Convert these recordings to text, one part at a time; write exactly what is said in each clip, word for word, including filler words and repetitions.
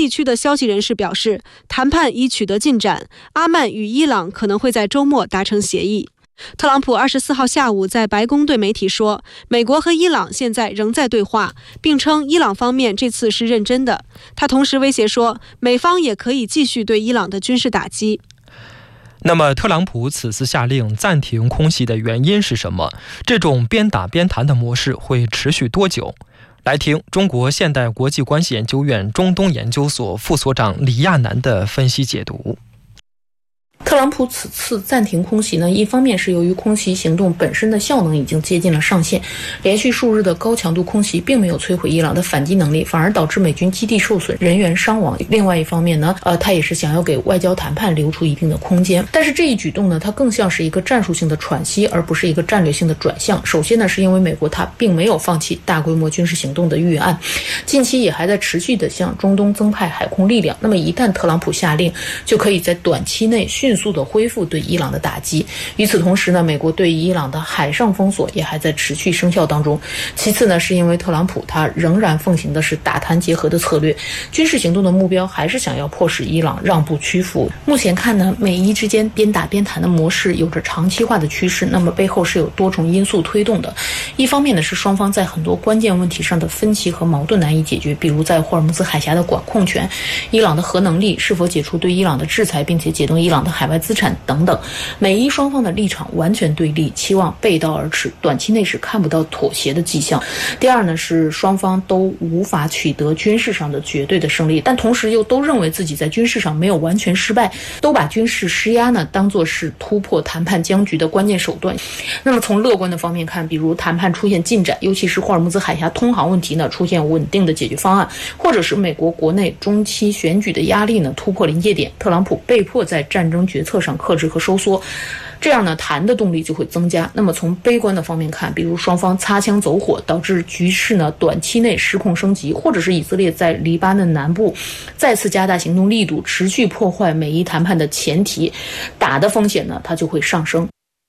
地区的消息人士表示，谈判已取得进展，阿曼与伊朗可能会在周末达成协议。特朗普二十四号下午在白宫对媒体说，美国和伊朗现在仍在对话，并称伊朗方面这次是认真的。他同时威胁说，美方也可以继续对伊朗的军事打击。 那么特朗普此次下令暂停空袭的原因是什么？这种边打边谈的模式会持续多久？来听中国现代国际关系研究院中东研究所副所长李亚男的分析解读。 特朗普此次暂停空袭呢，一方面是由于空袭行动本身的效能已经接近了上限，连续数日的高强度空袭并没有摧毁伊朗的反击能力，反而导致美军基地受损，人员伤亡。另外一方面呢，呃，他也是想要给外交谈判留出一定的空间。但是这一举动呢，它更像是一个战术性的喘息，而不是一个战略性的转向。首先呢，是因为美国它并没有放弃大规模军事行动的预案，近期也还在持续的向中东增派海空力量。那么一旦特朗普下令，就可以在短期内迅速的恢复对伊朗的打击。与此同时呢，美国对伊朗的海上封锁也还在持续生效当中。其次呢，是因为特朗普他仍然奉行的是打谈结合的策略，军事行动的目标还是想要迫使伊朗让步屈服。目前看呢，美伊之间边打边谈的模式有着长期化的趋势，那么背后是有多重因素推动的。一方面呢，是双方在很多关键问题上的分歧和矛盾难以解决，比如在霍尔木兹海峡的管控权、伊朗的核能力是否解除对伊朗的制裁，并且解冻伊朗的海外资产等等。美伊双方的立场完全对立，期望背道而驰，短期内是看不到妥协的迹象。第二呢，是双方都无法取得军事上的绝对的胜利，但同时又都认为自己在军事上没有完全失败，都把军事施压呢当作是突破谈判僵局的关键手段。那么从乐观的方面看，比如谈判出现进展，尤其是霍尔木兹海峡通航问题呢出现稳定的解决方案，或者是美国国内中期选举的压力呢突破临界点，特朗普被迫在战争决策上克制和收缩，这样呢谈的动力就会增加。那么从悲观的方面看，比如双方擦枪走火，导致局势呢短期内失控升级，或者是以色列在黎巴嫩南部再次加大行动力度，持续破坏美伊谈判的前提，打的风险呢它就会上升。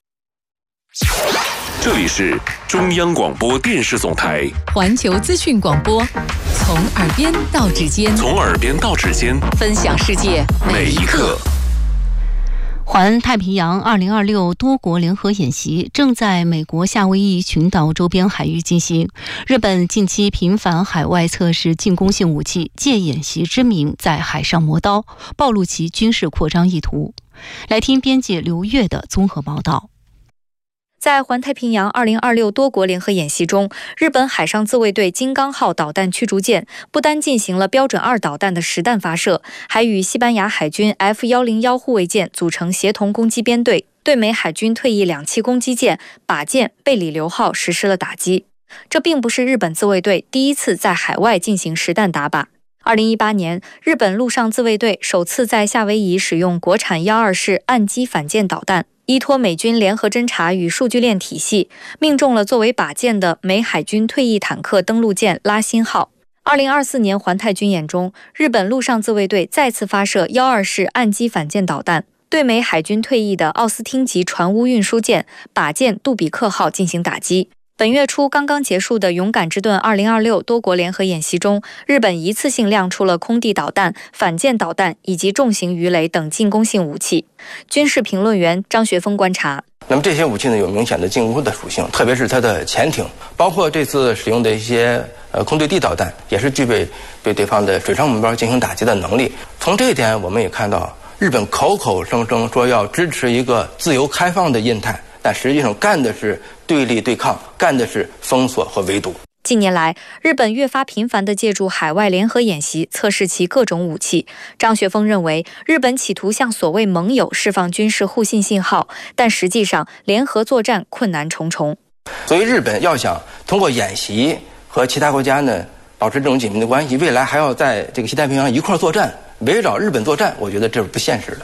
这里是中央广播电视总台环球资讯广播，从耳边到指尖， 从耳边到指尖， 分享世界每一刻。 环太平洋二零二六多国联合演习正在美国夏威夷群岛周边海域进行。日本近期频繁海外测试进攻性武器，借演习之名在海上磨刀，暴露其军事扩张意图。来听编辑刘月的综合报道。 在环太平洋二零二六多国联合演习中，日本海上自卫队金刚号导弹驱逐舰不单进行了标准二导弹的实弹发射，还与西班牙海军 F 一零一护卫舰组成协同攻击编队，对美海军退役两栖攻击舰靶舰贝里流号实施了打击。这并不是日本自卫队第一次在海外进行实弹打靶。二零一八年，日本陆上自卫队首次在夏威夷使用国产幺二式岸基反舰导弹，依托美军联合侦察与数据链体系，命中了作为靶舰的美海军退役坦克登陆舰拉辛号。二零二四年环太军演中，日本陆上自卫队再次发射幺二式岸基反舰导弹，对美海军退役的奥斯汀级船坞运输舰靶舰杜比克号进行打击。本月初刚刚结束的勇敢之盾二零二六多国联合演习中，日本一次性亮出了空地导弹、反舰导弹以及重型鱼雷等进攻性武器。军事评论员张学峰观察， 那么这些武器呢有明显的进攻的属性，特别是它的潜艇，包括这次使用的一些呃空对地导弹，也是具备对对方的水上目标进行打击的能力。从这一点我们也看到，日本口口声声说要支持一个自由开放的印太，但实际上干的是对立对抗，干的是封锁和围堵。 近年来，日本越发频繁地借助海外联合演习测试其各种武器。张学峰认为，日本企图向所谓盟友释放军事互信信号，但实际上联合作战困难重重。 所以日本要想通过演习和其他国家呢保持这种紧密的关系，未来还要在这个西太平洋一块作战，围绕日本作战，我觉得这是不现实的。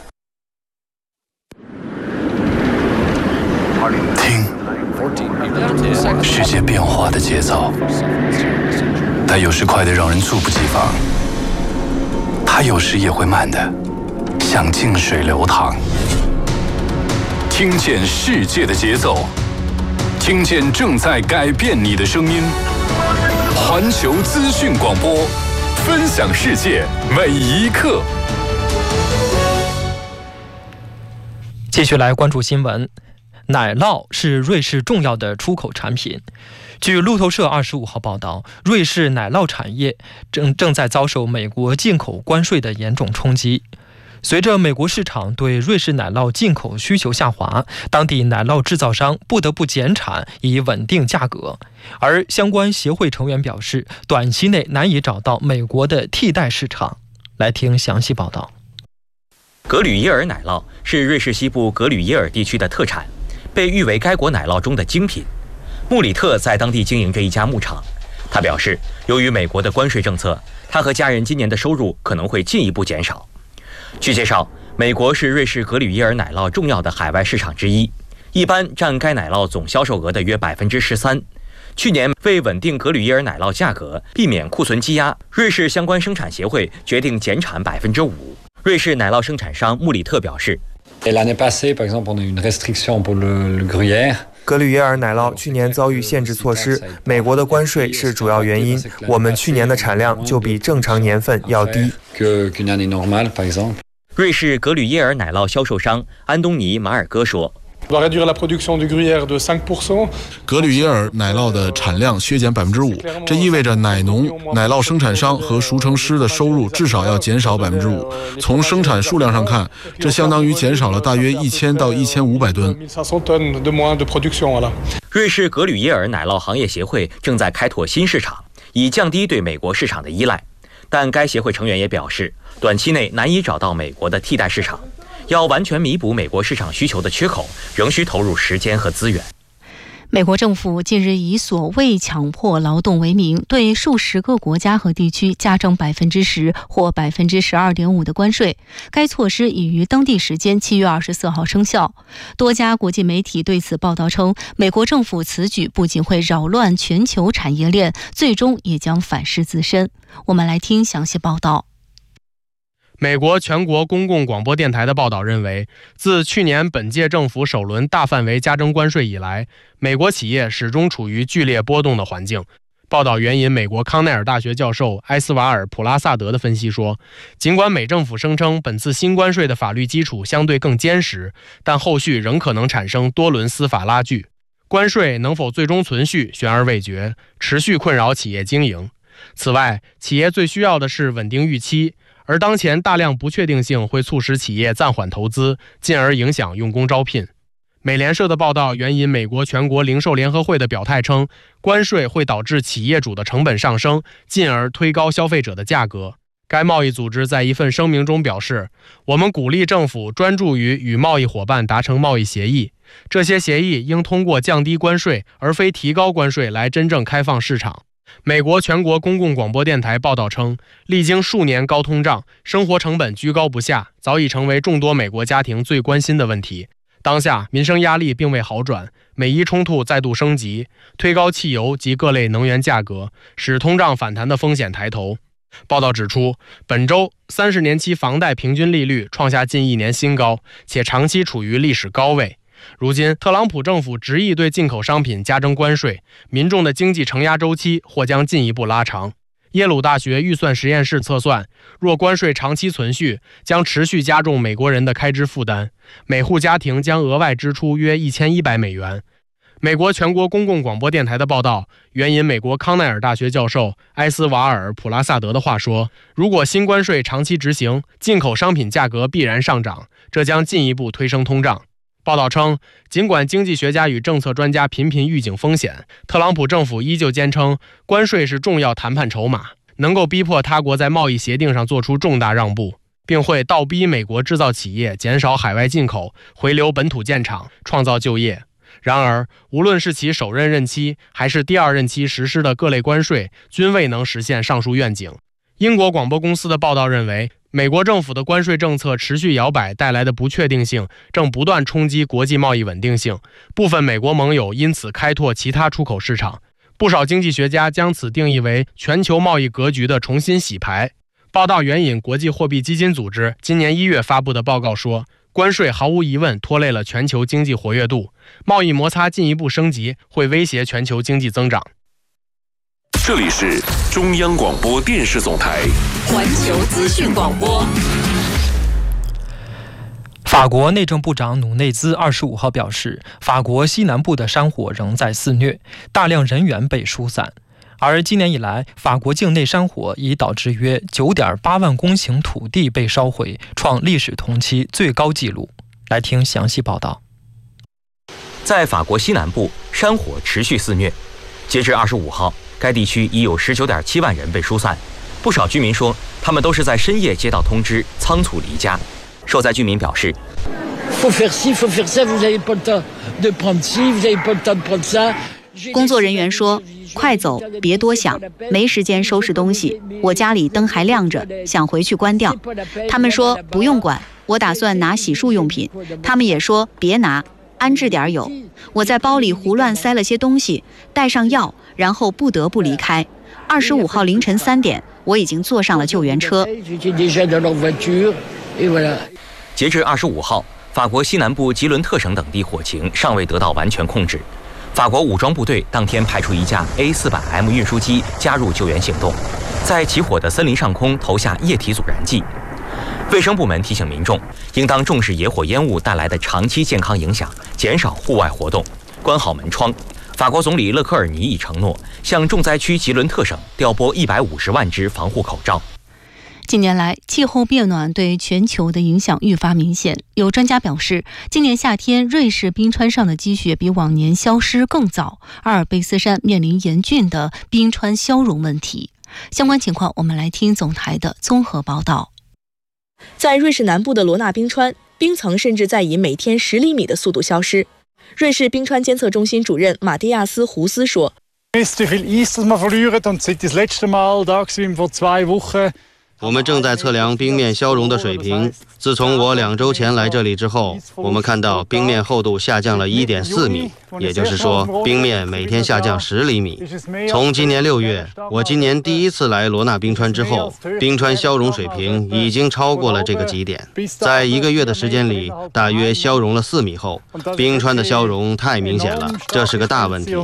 听世界变化的节奏，它有时快得让人猝不及防，它有时也会慢的像静水流淌。听见世界的节奏，听见正在改变你的声音。环球资讯广播， 分享世界每一刻。 继续来关注新闻。奶酪是瑞士重要的出口产品。据路透社二十五号报道，瑞士奶酪产业正正在遭受美国进口关税的严重冲击。随着美国市场对瑞士奶酪进口需求下滑，当地奶酪制造商不得不减产以稳定价格。而相关协会成员表示，短期内难以找到美国的替代市场。来听详细报道。 格吕耶尔奶酪是瑞士西部格吕耶尔地区的特产，被誉为该国奶酪中的精品。穆里特在当地经营着一家牧场，他表示，由于美国的关税政策，他和家人今年的收入可能会进一步减少。据介绍，美国是瑞士格吕耶尔奶酪重要的海外市场之一，一般占该奶酪总销售额的约百分之十三。去年为稳定格吕耶尔奶酪价格，避免库存积压，瑞士相关生产协会决定减产百分之五。瑞士奶酪生产商穆里特表示。 格吕耶尔奶酪去年遭遇限制措施，美国的关税是主要原因。我们去年的产量就比正常年份要低。 瑞士格吕耶尔奶酪销售商安东尼·马尔戈说。 格吕耶尔奶酪的产量削减百分之五，这意味着奶农、奶酪生产商和熟成师的收入至少要减少百分之五。从生产数量上看，这相当于减少了大约一千到一千五百吨。 瑞士格吕耶尔奶酪行业协会正在开拓新市场，以降低对美国市场的依赖。但该协会成员也表示，短期内难以找到美国的替代市场。要完全弥补美国市场需求的缺口，仍需投入时间和资源。 美国政府近日以所谓强迫劳动为名，对数十个国家和地区加征百分之十或百分之十二点五的关税。该措施已于当地时间七月二十四号生效。多家国际媒体对此报道称，美国政府此举不仅会扰乱全球产业链，最终也将反噬自身。我们来听详细报道。 美国全国公共广播电台的报道认为，自去年本届政府首轮大范围加征关税以来，美国企业始终处于剧烈波动的环境。报道援引美国康奈尔大学教授埃斯瓦尔·普拉萨德的分析说，尽管美政府声称本次新关税的法律基础相对更坚实，但后续仍可能产生多轮司法拉锯。关税能否最终存续，悬而未决，持续困扰企业经营。此外，企业最需要的是稳定预期，而当前大量不确定性会促使企业暂缓投资，进而影响用工招聘。美联社的报道援引美国全国零售联合会的表态称，关税会导致企业主的成本上升，进而推高消费者的价格。该贸易组织在一份声明中表示，我们鼓励政府专注于与贸易伙伴达成贸易协议，这些协议应通过降低关税而非提高关税来真正开放市场。美国全国公共广播电台报道称，历经数年高通胀，生活成本居高不下，早已成为众多美国家庭最关心的问题。当下民生压力并未好转，美伊冲突再度升级，推高汽油及各类能源价格，使通胀反弹的风险抬头。报道指出，本周三十年期房贷平均利率创下近一年新高，且长期处于历史高位。如今，特朗普政府执意对进口商品加征关税，民众的经济承压周期或将进一步拉长。耶鲁大学预算实验室测算，若关税长期存续，将持续加重美国人的开支负担，每户家庭将额外支出约一千一百美元。美国全国公共广播电台的报道援引美国康奈尔大学教授埃斯瓦尔·普拉萨德的话说，如果新关税长期执行，进口商品价格必然上涨，这将进一步推升通胀。报道称，尽管经济学家与政策专家频频预警风险，特朗普政府依旧坚称关税是重要谈判筹码，能够逼迫他国在贸易协定上做出重大让步，并会倒逼美国制造企业减少海外进口，回流本土建厂，创造就业。然而，无论是其首任任期还是第二任期实施的各类关税，均未能实现上述愿景。英国广播公司的报道认为，美国政府的关税政策持续摇摆带来的不确定性正不断冲击国际贸易稳定性，部分美国盟友因此开拓其他出口市场。不少经济学家将此定义为全球贸易格局的重新洗牌。报道援引国际货币基金组织今年一月发布的报告说，关税毫无疑问拖累了全球经济活跃度，贸易摩擦进一步升级会威胁全球经济增长。 这里是中央广播电视总台环球资讯广播。 法国内政部长努内兹二十五号表示，法国西南部的山火仍在肆虐，大量人员被疏散。而今年以来，法国境内山火已导致约 九点八万公顷土地被烧毁，创历史同期最高纪录。来听详细报道。 在法国西南部，山火持续肆虐。截至二十五号，该地区已有 十九点七万人被疏散。不少居民说，他们都是在深夜接到通知，仓促离家。受灾居民表示， 工作人员说，快走，别多想，没时间收拾东西，我家里灯还亮着，想回去关掉。他们说不用管，我打算拿洗漱用品，他们也说别拿，安置点有。我在包里胡乱塞了些东西，带上药，然后不得不离开。二十五号凌晨三点，我已经坐上了救援车。 截至二十五号，法国西南部吉伦特省等地火情尚未得到完全控制。法国武装部队当天派出一架 A 四百 M 运输机加入救援行动，在起火的森林上空投下液体阻燃剂。卫生部门提醒民众，应当重视野火烟雾带来的长期健康影响，减少户外活动，关好门窗。法国总理勒科尔尼已承诺向重灾区吉伦特省调拨一百五十万只防护口罩。 近年来，气候变暖对全球的影响愈发明显。有专家表示，今年夏天瑞士冰川上的积雪比往年消失更早，阿尔卑斯山面临严峻的冰川消融问题。相关情况，我们来听总台的综合报道。 在瑞士南部的罗纳冰川，冰层甚至在以每天十厘米的速度消失。瑞士冰川监测中心主任马蒂亚斯·胡斯说：“ 我们正在测量冰面消融的水平。自从我两周前来这里之后，我们看到冰面厚度下降了 一点四米，也就是说，冰面每天下降十厘米。从今年六月，我今年第一次来罗纳冰川之后，冰川消融水平已经超过了这个极点。在一个月的时间里，大约消融了四米厚。冰川的消融太明显了，这是个大问题。”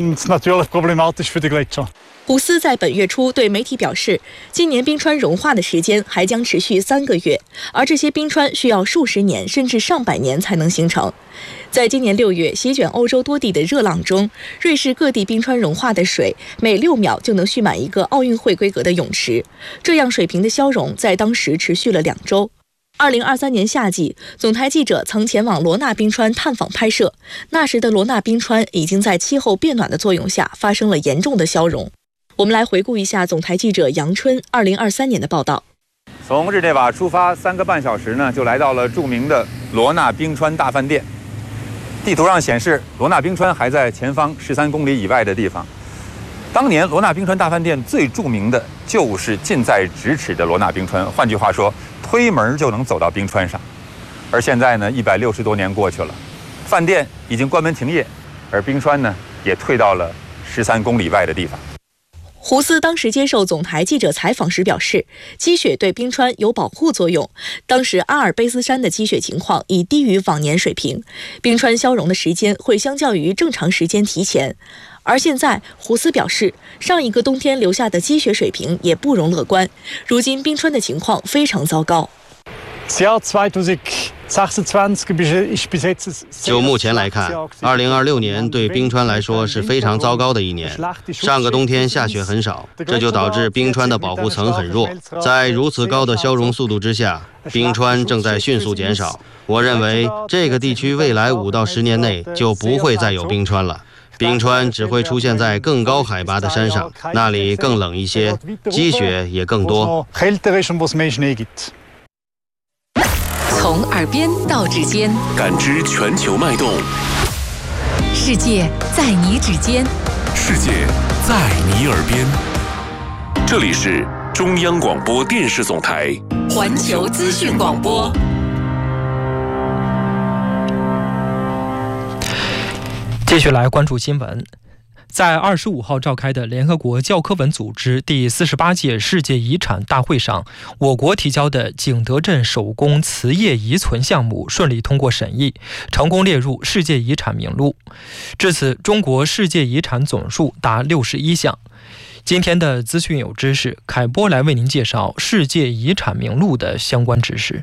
胡斯在本月初对媒体表示，今年冰川融化的时间还将持续三个月，而这些冰川需要数十年甚至上百年才能形成。在今年六月席卷欧洲多地的热浪中，瑞士各地冰川融化的水每六秒就能蓄满一个奥运会规格的泳池，这样水平的消融在当时持续了两周。二零二三年夏季，总台记者曾前往罗纳冰川探访拍摄，那时的罗纳冰川已经在气候变暖的作用下发生了严重的消融。我们来回顾一下总台记者杨春二零二三年的报道。 从日内瓦出发三个半小时呢，就来到了著名的罗纳冰川大饭店。地图上显示，罗纳冰川还在前方十三公里以外的地方。当年罗纳冰川大饭店最著名的就是近在咫尺的罗纳冰川，换句话说，推门就能走到冰川上。而现在呢，一百六十多年过去了，饭店已经关门停业，而冰川呢，也退到了十三公里外的地方。 胡斯当时接受总台记者采访时表示，积雪对冰川有保护作用。当时阿尔卑斯山的积雪情况已低于往年水平，冰川消融的时间会相较于正常时间提前。而现在，胡斯表示，上一个冬天留下的积雪水平也不容乐观，如今冰川的情况非常糟糕。 就目前来看，二零二六年对冰川来说是非常糟糕的一年。上个冬天下雪很少，这就导致冰川的保护层很弱。在如此高的消融速度之下，冰川正在迅速减少。我认为这个地区未来五到十年内就不会再有冰川了。冰川只会出现在更高海拔的山上，那里更冷一些，积雪也更多。 从耳边到指尖， 感知全球脉动。 世界在你指尖， 世界在你耳边。这里是中央广播电视总台环球资讯广播。 继续来关注新闻。在二十五号召开的联合国教科文组织第四十八届世界遗产大会上，我国提交的景德镇手工瓷业遗存项目顺利通过审议，成功列入世界遗产名录。至此，中国世界遗产总数达六十一项。 今天的资讯有知识，凯波来为您介绍世界遗产名录的相关知识。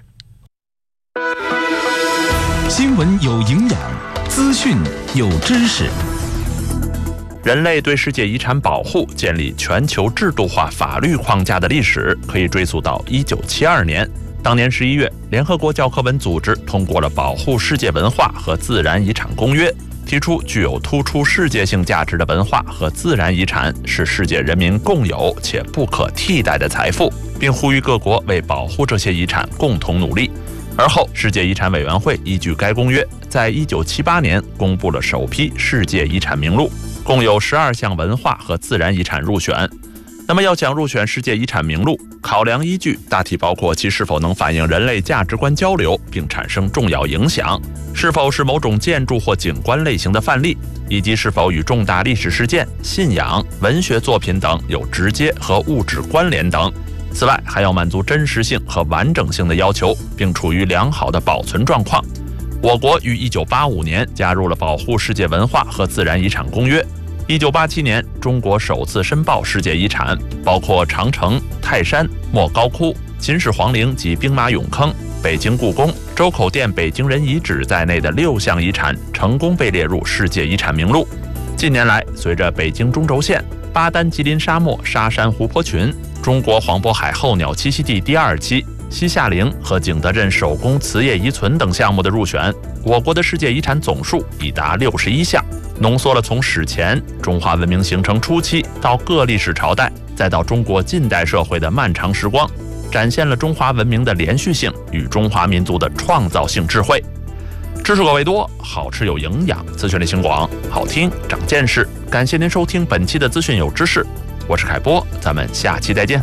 新闻有营养，资讯有知识。 人类对世界遗产保护建立全球制度化法律框架的历史可以追溯到一九七二年。当年十一月，联合国教科文组织通过了《保护世界文化和自然遗产公约》，提出具有突出世界性价值的文化和自然遗产是世界人民共有且不可替代的财富，并呼吁各国为保护这些遗产共同努力。而后，世界遗产委员会依据该公约，在一九七八年公布了首批世界遗产名录，共有十二项文化和自然遗产入选。那么要想入选世界遗产名录，考量依据大体包括其是否能反映人类价值观交流并产生重要影响，是否是某种建筑或景观类型的范例，以及是否与重大历史事件、信仰、文学作品等有直接和物质关联等。此外，还要满足真实性和完整性的要求，并处于良好的保存状况。我国于一九八五年加入了《保护世界文化和自然遗产公约》。一九八七年，中国首次申报世界遗产，包括长城、泰山、莫高窟、秦始皇陵及兵马俑坑、北京故宫、周口店北京人遗址在内的六项遗产成功被列入世界遗产名录。近年来，随着北京中轴线、巴丹吉林沙漠沙山湖泊群、中国黄渤海候鸟栖息地第二期、西夏陵和景德镇手工瓷业遗存等项目的入选，我国的世界遗产总数已达六十一项，浓缩了从史前中华文明形成初期到各历史朝代，再到中国近代社会的漫长时光，展现了中华文明的连续性与中华民族的创造性智慧。知识口味多，好吃有营养，资讯类型广，好听长见识。感谢您收听本期的资讯有知识，我是凯波，咱们下期再见。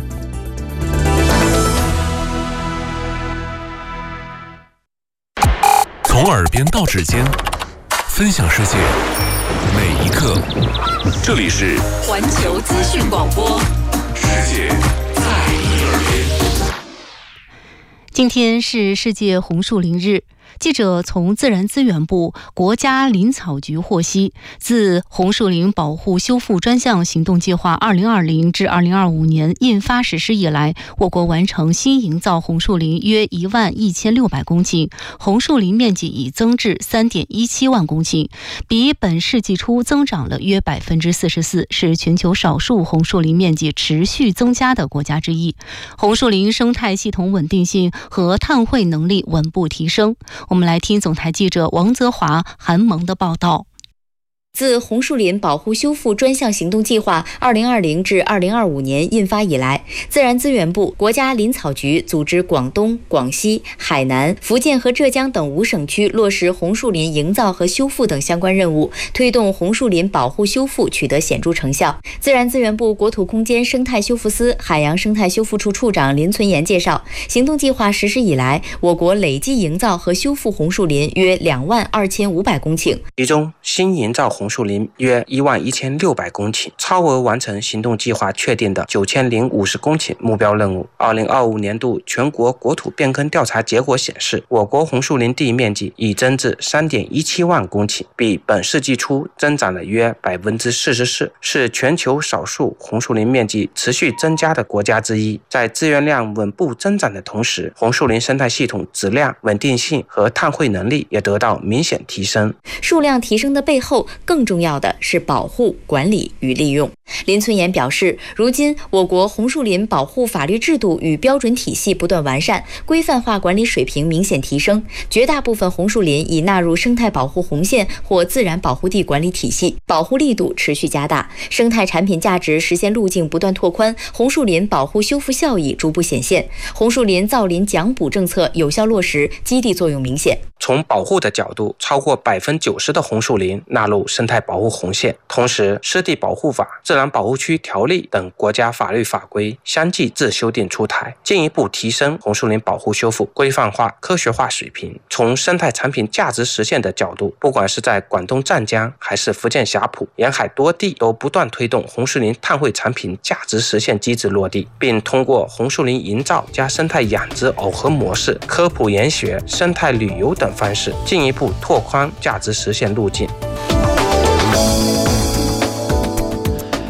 从耳边到指尖，分享世界每一刻。这里是环球资讯广播， 世界在你耳边。 今天是世界红树林日。记者从自然资源部、国家林草局获悉，自红树林保护修复专项行动计划二零二零至二零二五年印发实施以来，我国完成新营造红树林约一万一千六百公顷，红树林面积已增至三点一七万公顷，比本世纪初增长了约百分之四十四，是全球少数红树林面积持续增加的国家之一。红树林生态系统稳定性和碳汇能力稳步提升。我们来听总台记者王泽华、韩萌的报道。 自红树林保护修复专项行动计划二零二零至二零二五年印发以来，自然资源部、国家林草局组织广东、广西、海南、福建和浙江等五省区落实红树林营造和修复等相关任务，推动红树林保护修复取得显著成效。自然资源部国土空间生态修复司海洋生态修复处处长林存言介绍，行动计划实施以来，我国累计营造和修复红树林约两万二千五百公顷， 其中新营造红树林约一万一千六百公顷，超额完成行动计划确定的九千零五十公顷目标任务。二零二五年度全国国土变更调查结果显示，我国红树林地面积已增至三点一七万公顷，比本世纪初增长了约百分之四十四，是全球少数红树林面积持续增加的国家之一。在资源量稳步增长的同时，红树林生态系统质量、稳定性和碳汇能力也得到明显提升。 数量提升的背后，更重要的是保护、管理与利用。林存言表示，如今我国红树林保护法律制度与标准体系不断完善，规范化管理水平明显提升，绝大部分红树林已纳入生态保护红线或自然保护地管理体系，保护力度持续加大，生态产品价值实现路径不断拓宽，红树林保护修复效益逐步显现，红树林造林奖补政策有效落实，激励作用明显。 从保护的角度，超过百分之九十的红树林纳入生态保护红线，同时湿地保护法、自然保护区条例等国家法律法规相继自修订出台，进一步提升红树林保护修复规范化、科学化水平。从生态产品价值实现的角度，不管是在广东湛江还是福建霞浦，沿海多地都不断推动红树林碳汇产品价值实现机制落地，并通过红树林营造加生态养殖耦合模式、科普研学、生态旅游等方式，进一步拓宽价值实现路径。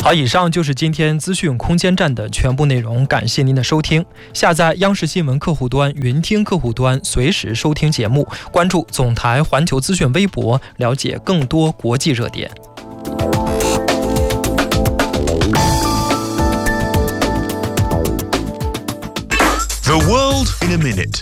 好，以上就是今天资讯空间站的全部内容，感谢您的收听。下载央视新闻客户端、云听客户端，随时收听节目，关注总台环球资讯微博，了解更多国际热点。 The world in a minute。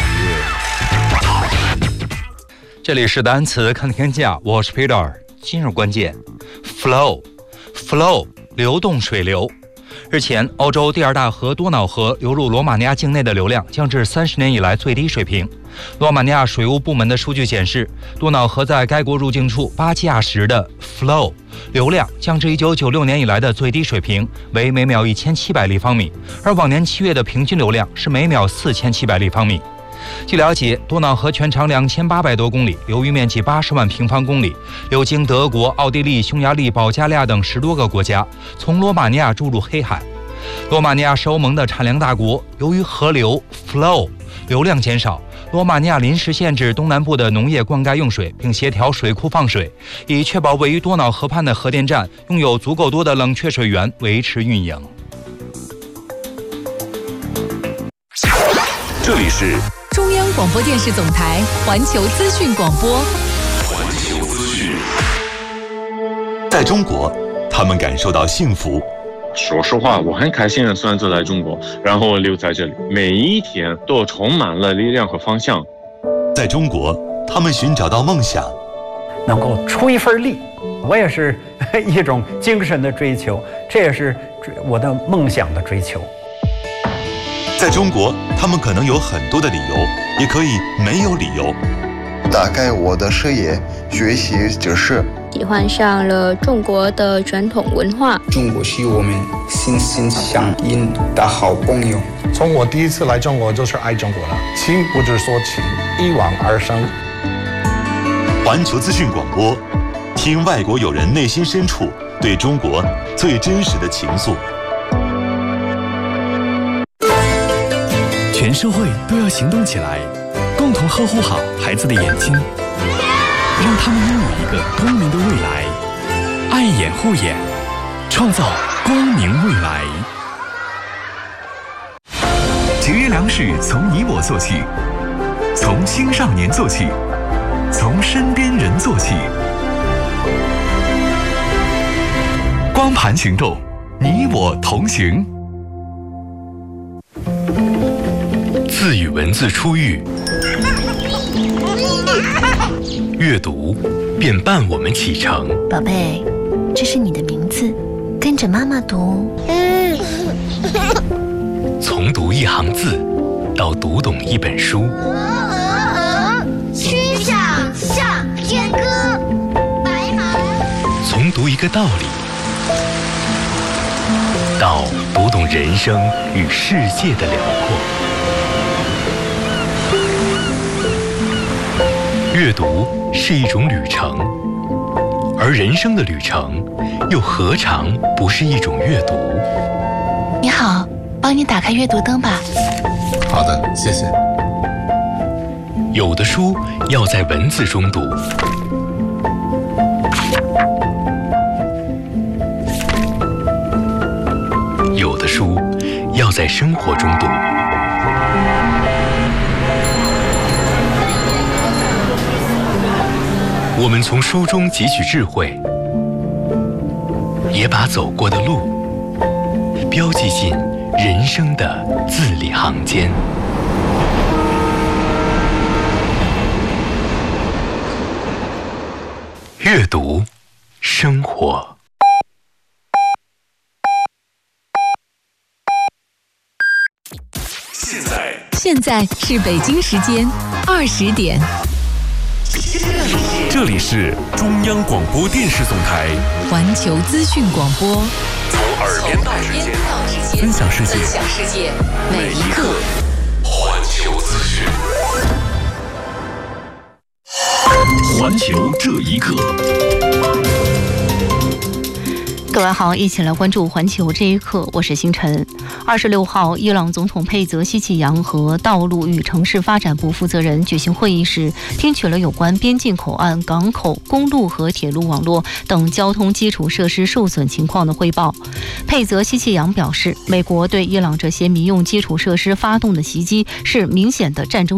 这里是单词看天下，我是 Peter。今日关键 ，flow，flow， flow， 流动水流。日前，欧洲第二大河多瑙河流入罗马尼亚境内的流量降至三十年以来最低水平。罗马尼亚水务部门的数据显示，多瑙河在该国入境处巴基亚什的 flow 流量降至一九九六年以来的最低水平，为每秒一千七百立方米，而往年七月的平均流量是每秒四千七百立方米。据了解，多瑙河全长两千八百多公里，流域面积八十万平方公里，流经德国、奥地利、匈牙利、保加利亚等十多个国家，从罗马尼亚注入黑海。罗马尼亚是欧盟的产粮大国，由于河流 flow 流量减少，罗马尼亚临时限制东南部的农业灌溉用水，并协调水库放水，以确保位于多瑙河畔的核电站拥有足够多的冷却水源维持运营。 这里是中央广播电视总台环球资讯广播。 环球资讯。 在中国，他们感受到幸福。 说实话，我很开心的选择来中国，然后留在这里，每一天都充满了力量和方向。 在中国，他们寻找到梦想， 能够出一份力，我也是一种精神的追求，这也是我的梦想的追求。 在中国，他们可能有很多的理由，也可以没有理由。 打开我的视野，学习知识， 喜欢上了中国的传统文化。 中国是我们心心相印的好朋友。 从我第一次来中国就是爱中国了，情不知所起，一往而生。 环球资讯广播，听外国友人内心深处对中国最真实的情愫。 全社会都要行动起来，共同呵护好孩子的眼睛，让他们拥有一个光明的未来。爱眼护眼，创造光明未来。节约粮食从你我做起，从青少年做起，从身边人做起。光盘行动，你我同行。字与文字初遇，阅读便伴我们启程。 宝贝，这是你的名字，跟着妈妈读。 从读一行字到读懂一本书， 曲项向天歌，白马。 从读一个道理到读懂人生与世界的辽阔。阅读是一种旅程，而人生的旅程又何尝不是一种阅读？ 你好，帮你打开阅读灯吧。 好的，谢谢。 有的书要在文字中读，有的书要在生活中读。我们从书中汲取智慧，也把走过的路标记进人生的字里行间。阅读，生活。 现在， 现在是北京时间二十点。 这里是中央广播电视总台环球资讯广播， 从耳边到指尖，分享世界， 分享世界，每一刻。 环球资讯， 环球这一刻。 各位好，一起来关注环球这一刻，我是星辰。二十六号，伊朗总统佩泽西奇扬和道路与城市发展部负责人举行会议时，听取了有关边境口岸、港口、公路和铁路网络等交通基础设施受损情况的汇报。佩泽西奇扬表示，美国对伊朗这些民用基础设施发动的袭击是明显的战争